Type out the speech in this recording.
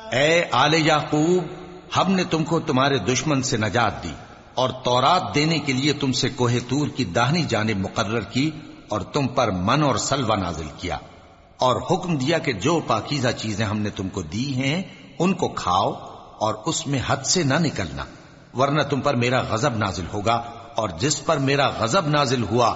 ए आले याकूब, हमने तुमको तुम्हारे दुश्मन से नजात दी और तौरात देने के लिए तुमसे कोहे तूर की दाहिनी जानिब मुकर्रर की और तुम पर मन और सलवा नाजिल किया और हुक्म दिया कि जो पाकीज़ा चीजें हमने तुमको दी हैं उनको खाओ और उसमें हद से न निकलना, वरना तुम पर मेरा गजब नाजिल होगा और जिस पर मेरा गजब नाजिल हुआ